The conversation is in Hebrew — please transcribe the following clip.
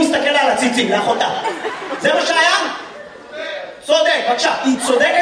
מסתכל על הציצים לאחותה. זה מה שהיה? צודק, בבקשה. היא צודקת